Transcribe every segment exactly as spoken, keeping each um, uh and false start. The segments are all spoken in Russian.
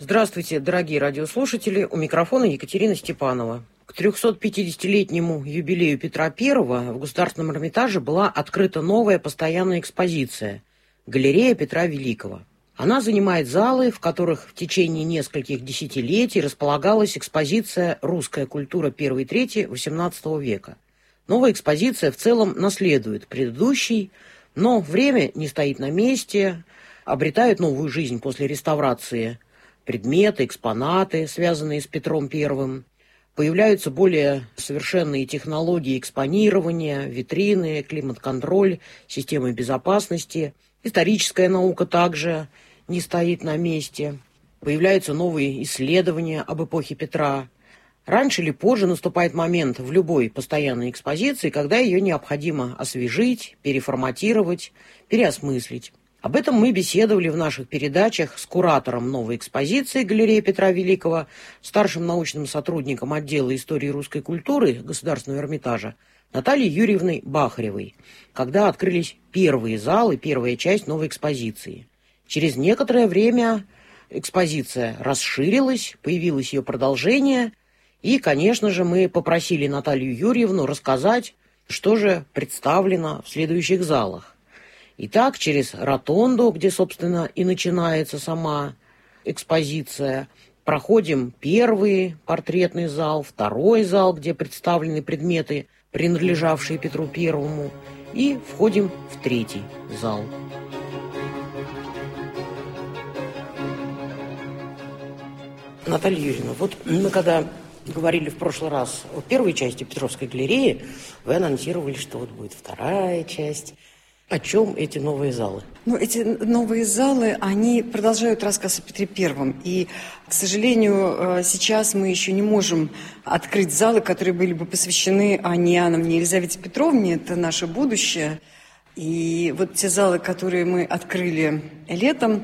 Здравствуйте, дорогие радиослушатели. У микрофона Екатерина Степанова. К трехсотпятидесятилетнему юбилею Петра Первого в Государственном Эрмитаже была открыта новая постоянная экспозиция «Галерея Петра Великого». Она занимает залы, в которых в течение нескольких десятилетий располагалась экспозиция «Русская культура первой трети восемнадцатого века». Новая экспозиция в целом наследует предыдущей, но время не стоит на месте, обретают новую жизнь после реставрации предметы, экспонаты, связанные с Петром Первым. Появляются более совершенные технологии экспонирования, витрины, климат-контроль, системы безопасности. Историческая наука также не стоит на месте. Появляются новые исследования об эпохе Петра. Раньше или позже наступает момент в любой постоянной экспозиции, когда ее необходимо освежить, переформатировать, переосмыслить. Об этом мы беседовали в наших передачах с куратором новой экспозиции галереи Петра Великого, старшим научным сотрудником отдела истории русской культуры Государственного Эрмитажа Натальей Юрьевной Бахаревой, когда открылись первые залы, первая часть новой экспозиции. Через некоторое время экспозиция расширилась, появилось ее продолжение, и, конечно же, мы попросили Наталью Юрьевну рассказать, что же представлено в следующих залах. Итак, через ротонду, где, собственно, и начинается сама экспозиция, проходим первый портретный зал, второй зал, где представлены предметы, принадлежавшие Петру Первому, и входим в третий зал. Наталья Юрьевна, вот мы когда говорили в прошлый раз о первой части Петровской галереи, вы анонсировали, что вот будет вторая часть. О чем эти новые залы? Ну, эти новые залы, они продолжают рассказ о Петре Первом. И, к сожалению, сейчас мы еще не можем открыть залы, которые были бы посвящены Анне Иоанновне и Елизавете Петровне. Это наше будущее. И вот те залы, которые мы открыли летом,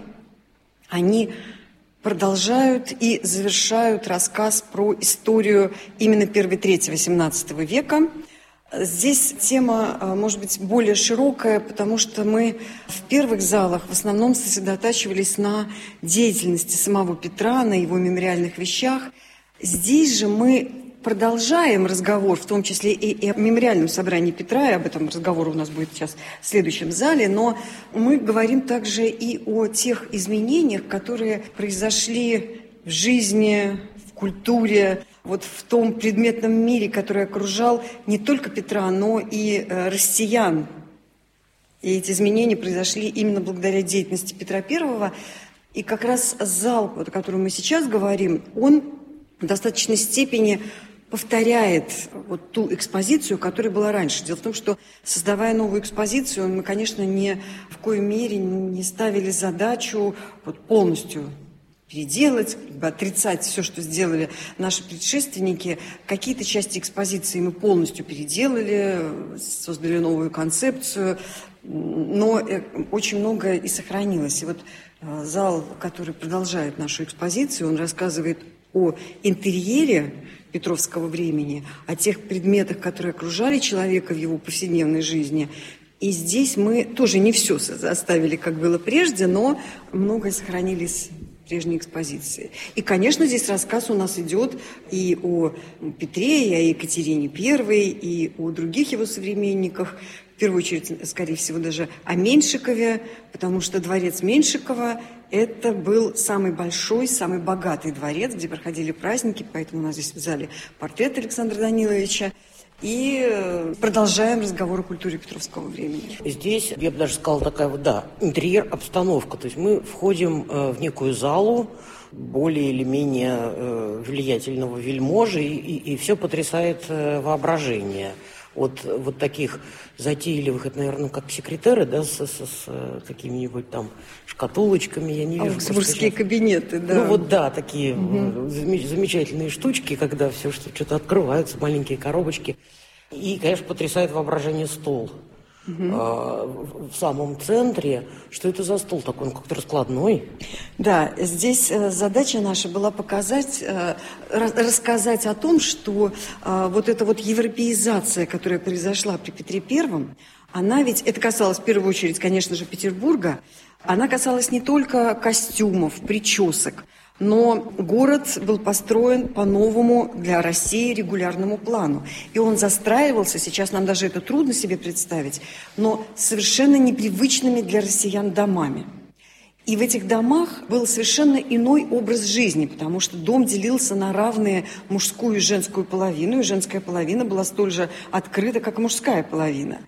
они продолжают и завершают рассказ про историю именно первой трети восемнадцатого века. Здесь тема, может быть, более широкая, потому что мы в первых залах в основном сосредотачивались на деятельности самого Петра, на его мемориальных вещах. Здесь же мы продолжаем разговор, в том числе и о мемориальном собрании Петра, и об этом разговор у нас будет сейчас в следующем зале, но мы говорим также и о тех изменениях, которые произошли в жизни, в культуре, вот в том предметном мире, который окружал не только Петра, но и э, россиян. И эти изменения произошли именно благодаря деятельности Петра Первого. И как раз зал, о котором мы сейчас говорим, он в достаточной степени повторяет вот ту экспозицию, которая была раньше. Дело в том, что, создавая новую экспозицию, мы, конечно, ни в коей мере не ставили задачу вот полностью переделать, как бы отрицать все, что сделали наши предшественники. Какие-то части экспозиции мы полностью переделали, создали новую концепцию, но очень многое и сохранилось. И вот зал, который продолжает нашу экспозицию, он рассказывает о интерьере петровского времени, о тех предметах, которые окружали человека в его повседневной жизни. И здесь мы тоже не все оставили, как было прежде, но многое сохранились прежней экспозиции. И, конечно, здесь рассказ у нас идет и о Петре, и о Екатерине Первой, и о других его современниках. В первую очередь, скорее всего, даже о Меньшикове, потому что дворец Меньшикова – это был самый большой, самый богатый дворец, где проходили праздники, поэтому у нас здесь в зале портрет Александра Даниловича. И продолжаем разговор о культуре петровского времени. Здесь, я бы даже сказала, такая вот, да, интерьер, обстановка. То есть мы входим э, в некую залу более или менее э, влиятельного вельможи, и, и, и все потрясает э, воображение. От вот таких затейливых, это, наверное, как секретеры, да, с, с, с какими-нибудь там шкатулочками, я не вижу. Ауксбургские кабинеты, да. Ну вот, да, такие угу. замечательные штучки, когда все что-то открываются, маленькие коробочки. И, конечно, потрясает воображение стол. Угу. А, в самом центре. Что это за стол такой? Он как-то раскладной. Да, здесь задача наша была показать, рассказать о том, что вот эта вот европеизация, которая произошла при Петре Первом, она ведь, это касалось в первую очередь, конечно же, Петербурга, она касалась не только костюмов, причесок, Но город был построен по новому для России регулярному плану. И он застраивался, сейчас нам даже это трудно себе представить, но совершенно непривычными для россиян домами. И в этих домах был совершенно иной образ жизни, потому что дом делился на равные мужскую и женскую половину, и женская половина была столь же открыта, как и мужская половина.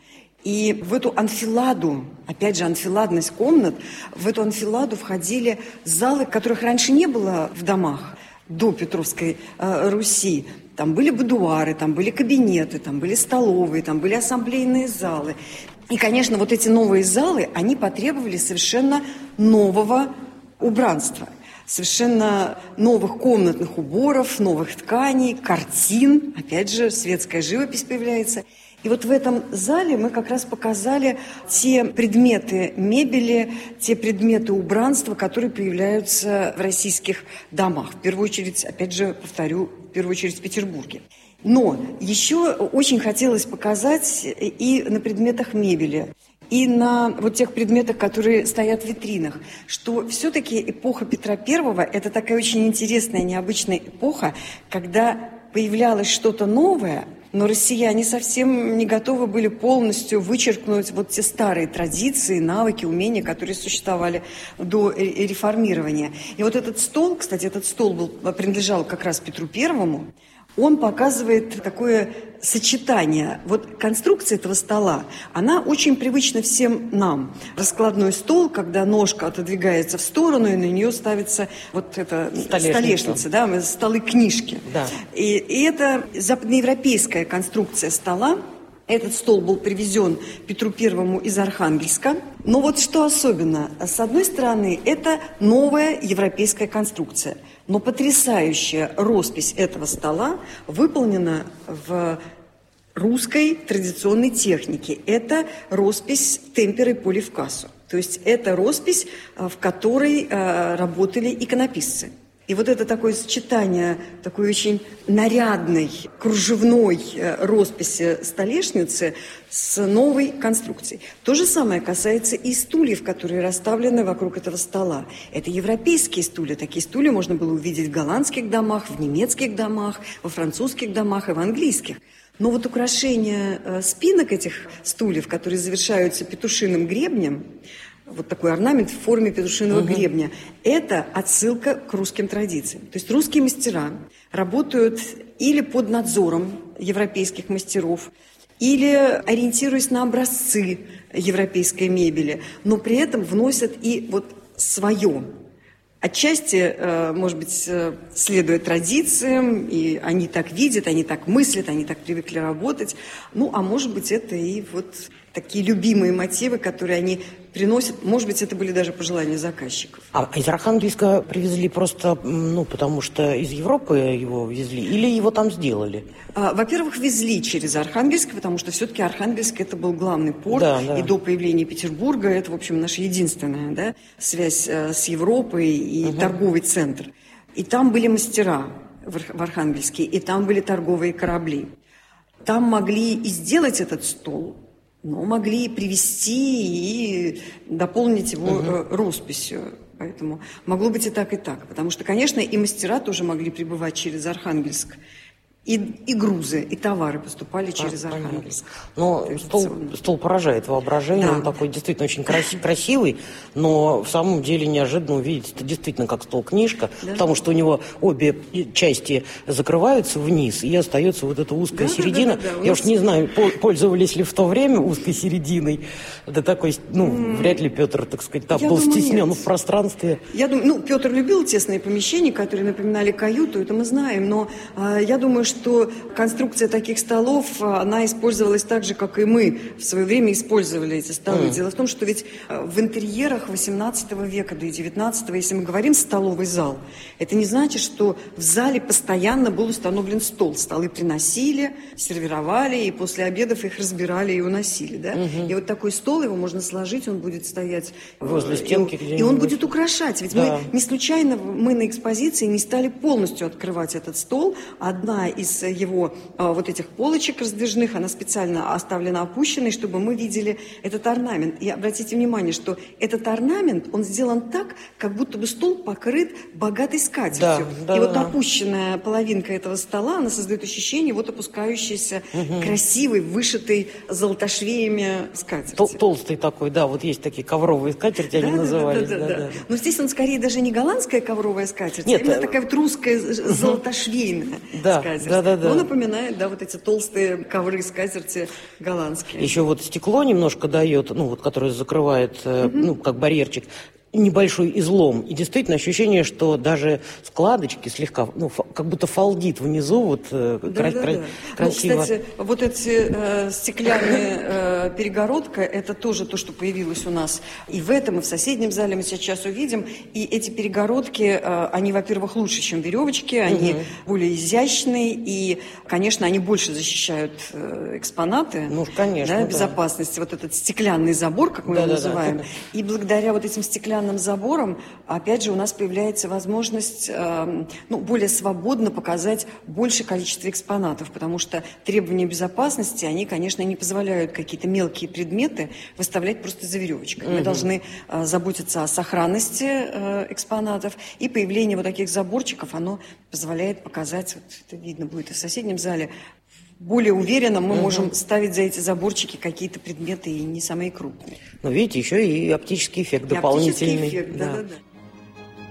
И в эту анфиладу, опять же, анфиладность комнат, в эту анфиладу входили залы, которых раньше не было в домах до Петровской э, Руси. Там были будуары, там были кабинеты, там были столовые, там были ассамблейные залы. И, конечно, вот эти новые залы, они потребовали совершенно нового убранства, совершенно новых комнатных уборов, новых тканей, картин. Опять же, светская живопись появляется. И вот в этом зале мы как раз показали те предметы мебели, те предметы убранства, которые появляются в российских домах. В первую очередь, опять же, повторю, в первую очередь в Петербурге. Но еще очень хотелось показать и на предметах мебели, и на вот тех предметах, которые стоят в витринах, что все-таки эпоха Петра Первого – это такая очень интересная, необычная эпоха, когда появлялось что-то новое, но россияне совсем не готовы были полностью вычеркнуть вот те старые традиции, навыки, умения, которые существовали до реформирования. И вот этот стол, кстати, этот стол был, принадлежал как раз Петру Первому, он показывает такое сочетание. Вот конструкция этого стола, она очень привычна всем нам. Раскладной стол, когда ножка отодвигается в сторону, и на нее ставится вот эта столешница, столешница да, столы-книжки. Да. И, и это западноевропейская конструкция стола. Этот стол был привезен Петру Первому из Архангельска. Но вот что особенно, с одной стороны, это новая европейская конструкция. Но потрясающая роспись этого стола выполнена в русской традиционной технике. Это роспись темперы по Левкасу. То есть это роспись, в которой работали иконописцы. И вот это такое сочетание такой очень нарядной, кружевной росписи столешницы с новой конструкцией. То же самое касается и стульев, которые расставлены вокруг этого стола. Это европейские стулья. Такие стулья можно было увидеть в голландских домах, в немецких домах, во французских домах и в английских. Но вот украшение спинок этих стульев, которые завершаются петушиным гребнем, вот такой орнамент в форме петушиного uh-huh. гребня. Это отсылка к русским традициям. То есть русские мастера работают или под надзором европейских мастеров, или ориентируясь на образцы европейской мебели, но при этом вносят и вот свое. Отчасти, может быть, следуя традициям, и они так видят, они так мыслят, они так привыкли работать. Ну, а может быть, это и вот такие любимые мотивы, которые они приносят. Может быть, это были даже пожелания заказчиков. А из Архангельска привезли просто, ну, потому что из Европы его везли, или его там сделали? А, во-первых, везли через Архангельск, потому что все-таки Архангельск это был главный порт, да, да. И до появления Петербурга это, в общем, наша единственная, да, связь а, с Европой и угу. торговый центр. И там были мастера в, в Архангельске, и там были торговые корабли. Там могли и сделать этот стол, но могли и привезти и дополнить его угу. росписью. Поэтому могло быть и так, и так. Потому что, конечно, и мастера тоже могли прибывать через Архангельск. И, и грузы, и товары поступали через а, Архангельск. Но стол, стол поражает воображение, да. Он такой действительно очень красив, красивый, но в самом деле неожиданно увидеть это действительно как стол-книжка, да. Потому что у него обе части закрываются вниз, и остается вот эта узкая да, середина. Да, да, да, да. Я уж не знаю, пользовались ли в то время узкой серединой. Это такой, ну, mm. вряд ли Петр, так сказать, там Я был думаю, стеснен нет. в пространстве. Я думаю, ну, Петр любил тесные помещения, которые напоминали каюту, это мы знаем, но э, я думаю, что что конструкция таких столов, она использовалась так же, как и мы в свое время использовали эти столы. Mm. Дело в том, что ведь в интерьерах восемнадцатого века, да и девятнадцатого, если мы говорим столовый зал, это не значит, что в зале постоянно был установлен стол. Столы приносили, сервировали, и после обедов их разбирали и уносили. Да? Mm-hmm. И вот такой стол, его можно сложить, он будет стоять возле стенки и, и он будет украшать. Ведь да. мы не случайно, мы на экспозиции не стали полностью открывать этот стол. Одна из из его а, вот этих полочек раздвижных, она специально оставлена опущенной, чтобы мы видели этот орнамент. И обратите внимание, что этот орнамент, он сделан так, как будто бы стол покрыт богатой скатертью. Да, да, и вот да. опущенная половинка этого стола, она создает ощущение вот опускающейся угу. красивой, вышитой золотошвеями скатерти. Тол- толстый такой, да, вот есть такие ковровые скатерти, да, они да, назывались. Да, да, да, да. Да. Но здесь он скорее даже не голландская ковровая скатерть, Нет, а именно а... такая вот русская золотошвейная да, скатерть. Да, да, да. Он напоминает, да, вот эти толстые ковры скатерти голландские. Еще вот стекло немножко дает, ну вот, которое закрывает, угу. ну, как барьерчик, небольшой излом. И действительно ощущение, что даже складочки слегка, ну, ф- как будто фалдит внизу, вот э, да, кра- да, кра- да. красиво. Ну, кстати, вот эти э, стеклянные э, перегородка, это тоже то, что появилось у нас и в этом, и в соседнем зале мы сейчас увидим. И эти перегородки, э, они, во-первых, лучше, чем веревочки, они угу. более изящные, и, конечно, они больше защищают э, экспонаты. Ну, конечно, да, да. безопасности. Вот этот стеклянный забор, как мы да, его да, называем. Да. И благодаря вот этим стеклянным забором, опять же, у нас появляется возможность э, ну, более свободно показать большее количество экспонатов, потому что требования безопасности, они, конечно, не позволяют какие-то мелкие предметы выставлять просто за веревочкой. Mm-hmm. Мы должны э, заботиться о сохранности э, экспонатов, и появление вот таких заборчиков, оно позволяет показать, вот это видно будет и в соседнем зале, более уверенно мы угу. можем ставить за эти заборчики какие-то предметы и не самые крупные. Но видите, еще и оптический эффект и дополнительный. Оптический эффект, да, да, да.